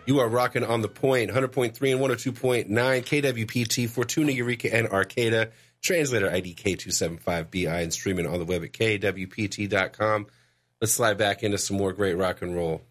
You are rocking on the point, 100.3 and 102.9 KWPT, Fortuna, Eureka, and Arcata. Translator ID K275BI and streaming on the web at KWPT.com. Let's slide back into some more great rock and roll.